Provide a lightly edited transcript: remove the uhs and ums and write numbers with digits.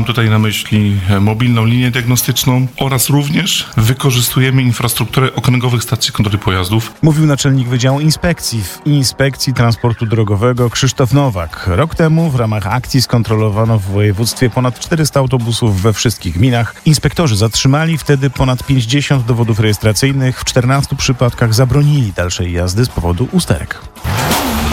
tutaj na myśli mobilną linię diagnostyczną oraz również wykorzystujemy infrastrukturę okręgowych stacji kontroli pojazdów. Mówił naczelnik Wydziału Inspekcji w Inspekcji Transportu Drogowego Krzysztof Nowak. Rok temu w ramach akcji skontrolowano w województwie ponad 400 autobusów we wszystkich gminach. Inspektorzy zatrzymali wtedy ponad 50 dowodów rejestracyjnych. W 14 przypadkach zabronili dalszej jazdy z powodu usterek.